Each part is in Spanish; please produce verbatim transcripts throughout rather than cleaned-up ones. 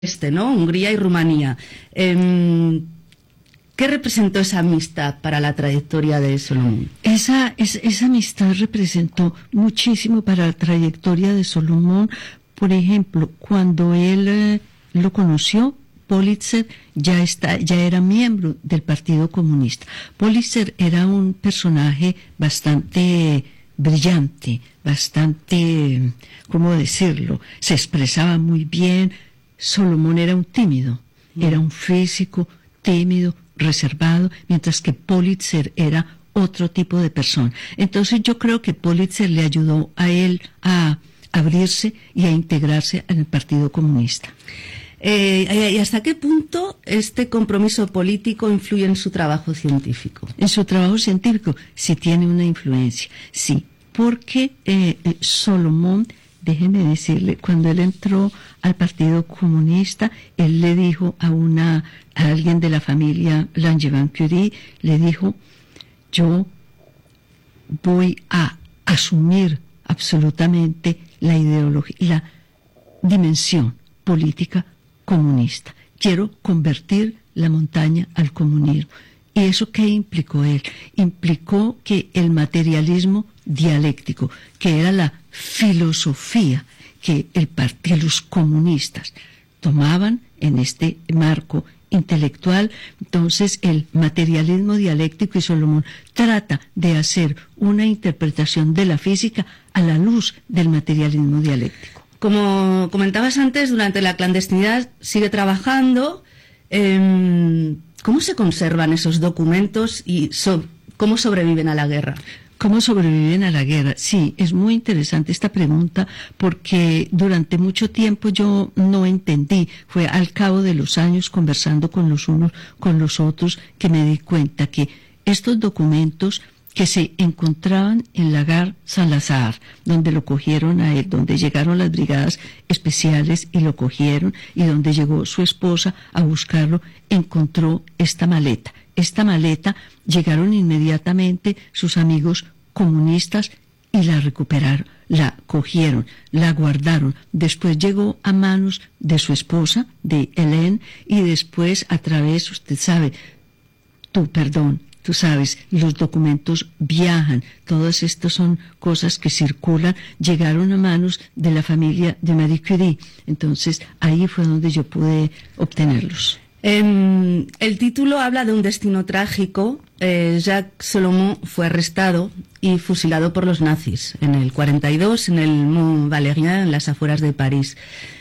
este, ¿no? Hungría y Rumanía. Eh, ¿Qué representó esa amistad para la trayectoria de Solomon? Esa, es, esa amistad representó muchísimo para la trayectoria de Solomon. Por ejemplo, cuando él eh, lo conoció, Politzer ya está, ya era miembro del Partido Comunista. Politzer era un personaje bastante brillante, bastante, ¿cómo decirlo? Se expresaba muy bien. Solomon era un tímido, mm. era un físico tímido, reservado, mientras que Politzer era otro tipo de persona. Entonces yo creo que Politzer le ayudó a él a abrirse y a integrarse en el Partido Comunista. Eh, ¿Y hasta qué punto este compromiso político influye en su trabajo científico? En su trabajo científico sí tiene una influencia, sí, porque eh, Solomon, déjeme decirle, cuando él entró al Partido Comunista, él le dijo a una a alguien de la familia Langevin-Curie, le dijo, yo voy a asumir absolutamente la ideología, la dimensión política comunista. Quiero convertir la montaña al comunismo. ¿Y eso qué implicó él? Implicó que el materialismo dialéctico, que era la filosofía que el partido, los comunistas tomaban en este marco intelectual, entonces el materialismo dialéctico, y Solomon trata de hacer una interpretación de la física a la luz del materialismo dialéctico. Como comentabas antes, durante la clandestinidad sigue trabajando. Eh, ¿Cómo se conservan esos documentos y so, cómo sobreviven a la guerra? ¿Cómo sobreviven a la guerra? Sí, es muy interesante esta pregunta porque durante mucho tiempo yo no entendí. Fue al cabo de los años conversando con los unos, con los otros, que me di cuenta que estos documentos que se encontraban en la Gare Saint-Lazare, donde lo cogieron a él, donde llegaron las brigadas especiales y lo cogieron, y donde llegó su esposa a buscarlo, encontró esta maleta. Esta maleta llegaron inmediatamente sus amigos comunistas y la recuperaron, la cogieron, la guardaron. Después llegó a manos de su esposa, de Hélène, y después a través, usted sabe, tú, perdón, tú sabes, los documentos viajan, todas estas son cosas que circulan, llegaron a manos de la familia de Marie Curie. Entonces ahí fue donde yo pude obtenerlos. Eh, el título habla de un destino trágico. Eh, Jacques Solomon fue arrestado y fusilado por los nazis en el cuarenta y dos en el Mont Valérien, en las afueras de París.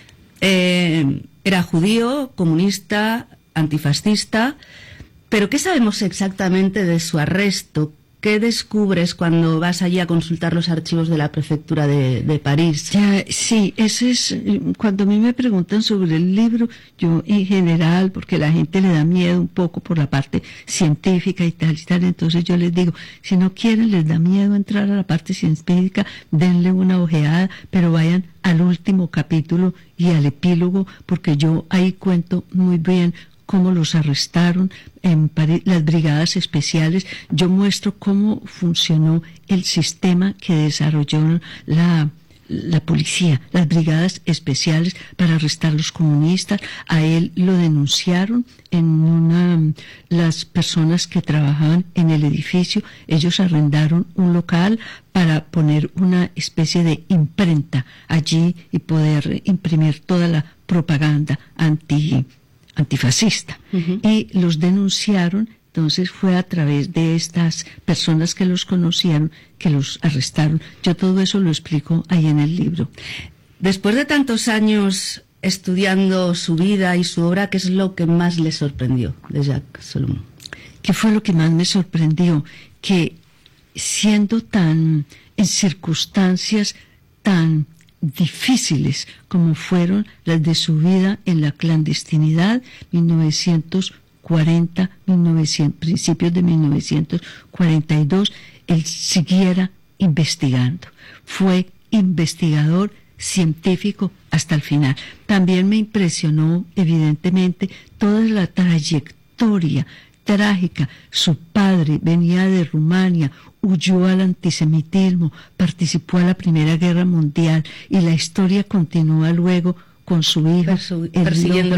Eh, era judío, comunista, antifascista. Pero ¿qué sabemos exactamente de su arresto? ¿Qué descubres cuando vas allí a consultar los archivos de la prefectura de, de París? Ya, sí, eso es, cuando a mí me preguntan sobre el libro, yo en general, porque la gente le da miedo un poco por la parte científica y tal y tal, entonces yo les digo, si no quieren, les da miedo entrar a la parte científica, denle una ojeada, pero vayan al último capítulo y al epílogo, porque yo ahí cuento muy bien cómo los arrestaron en París, las brigadas especiales. Yo muestro cómo funcionó el sistema que desarrolló la, la policía, las brigadas especiales para arrestar a los comunistas. A él lo denunciaron en una, las personas que trabajaban en el edificio, ellos arrendaron un local para poner una especie de imprenta allí y poder imprimir toda la propaganda anti antifascista, uh-huh. Y los denunciaron. Entonces fue a través de estas personas que los conocieron que los arrestaron. Yo todo eso lo explico ahí en el libro. Después de tantos años estudiando su vida y su obra, ¿qué es lo que más le sorprendió de Jacques Solomon? ¿Qué fue lo que más me sorprendió? Que siendo tan, en circunstancias tan difíciles como fueron las de su vida en la clandestinidad, mil novecientos cuarenta, mil novecientos, principios de mil novecientos cuarenta y dos, él siguiera investigando. Fue investigador científico hasta el final. También me impresionó, evidentemente, toda la trayectoria trágica. Su padre venía de Rumania, huyó al antisemitismo, participó a la Primera Guerra Mundial y la historia continúa luego con su hija, Persu- él persiguiendo logra